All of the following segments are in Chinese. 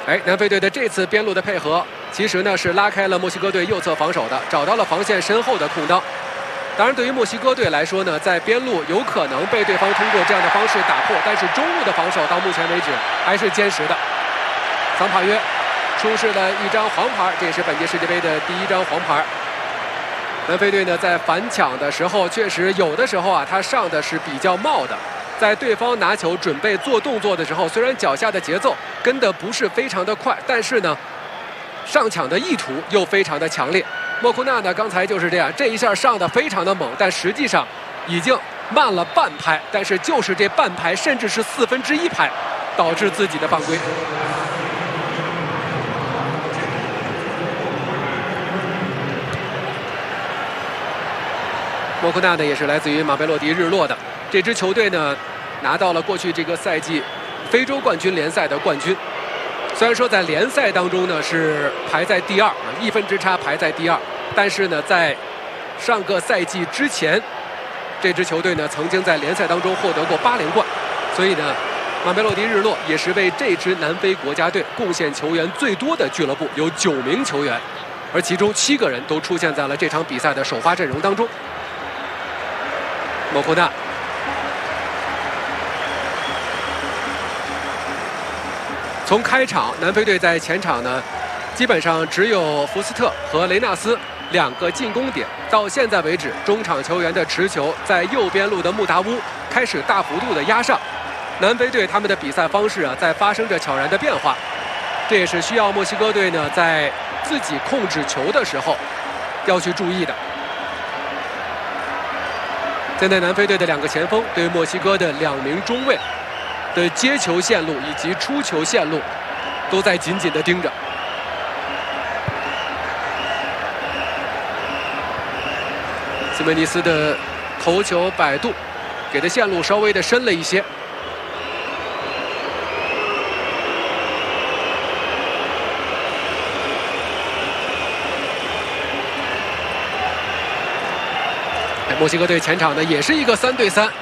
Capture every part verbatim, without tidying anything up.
哎，南非队的这次边路的配合，其实呢是拉开了墨西哥队右侧防守的，找到了防线身后的空当。当然，对于墨西哥队来说呢，在边路有可能被对方通过这样的方式打破，但是中路的防守到目前为止还是坚实的。桑帕约出示了一张黄牌，这也是本届世界杯的第一张黄牌。南非队呢在反抢的时候，确实有的时候啊，他上的是比较冒的。在对方拿球准备做动作的时候，虽然脚下的节奏跟的不是非常的快，但是呢，上抢的意图又非常的强烈。莫库纳呢，刚才就是这样，这一下上的非常的猛，但实际上已经慢了半拍，但是就是这半拍，甚至是四分之一拍，导致自己的犯规。莫库纳呢，也是来自于马贝洛迪日落的。这支球队呢，拿到了过去这个赛季非洲冠军联赛的冠军。虽然说在联赛当中呢是排在第二啊，一分之差排在第二，但是呢，在上个赛季之前，这支球队呢曾经在联赛当中获得过八连冠，所以呢，马贝洛迪日落也是为这支南非国家队贡献球员最多的俱乐部，有九名球员，而其中七个人都出现在了这场比赛的首发阵容当中。莫库纳。从开场，南非队在前场呢，基本上只有福斯特和雷纳斯两个进攻点。到现在为止，中场球员的持球在右边路的穆达乌开始大幅度的压上。南非队他们的比赛方式啊，在发生着悄然的变化。这也是需要墨西哥队呢在自己控制球的时候要去注意的。现在南非队的两个前锋对墨西哥的两名中卫的接球线路以及出球线路都在紧紧地盯着。西门尼斯的头球摆渡，给的线路稍微的深了一些。墨西哥队前场呢也是一个三对三。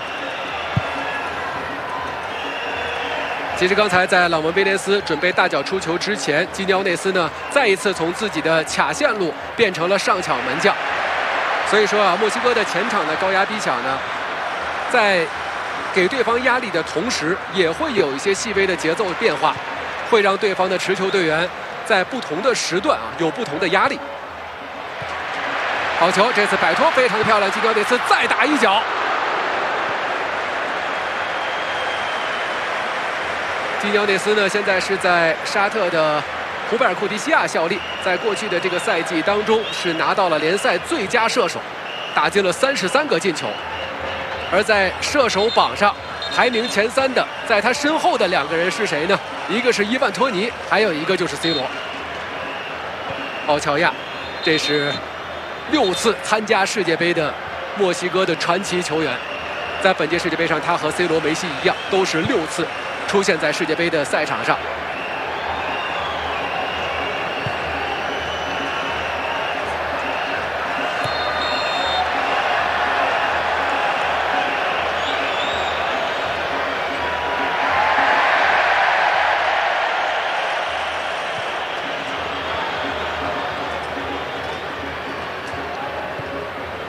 其实刚才在朗文威廉斯准备大脚出球之前，基尼奥内斯呢再一次从自己的卡线路变成了上抢门将。所以说啊，墨西哥的前场的高压逼抢呢，在给对方压力的同时，也会有一些细微的节奏变化，会让对方的持球队员在不同的时段啊有不同的压力。好球，这次摆脱非常漂亮，基尼奥内斯再打一脚。基尼奥内斯呢，现在是在沙特的胡贝尔库迪西亚效力，在过去的这个赛季当中是拿到了联赛最佳射手，打进了三十三个进球。而在射手榜上排名前三的，在他身后的两个人是谁呢？一个是伊万托尼，还有一个就是 C 罗。奥乔亚，这是六次参加世界杯的墨西哥的传奇球员，在本届世界杯上，他和 C 罗、梅西一样，都是六次出现在世界杯的赛场上。